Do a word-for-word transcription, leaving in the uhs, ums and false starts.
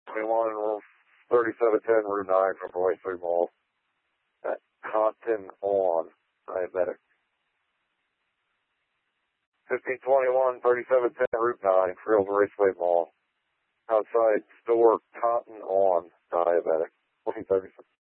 twenty-one, thirty-seven ten, Route nine from Roy three Mall. At Compton on, diabetic. fifteen twenty-one, thirty-seven ten, Route nine, Frills Raceway Mall. Outside store, cotton on, diabetic. fourteen thirty-six.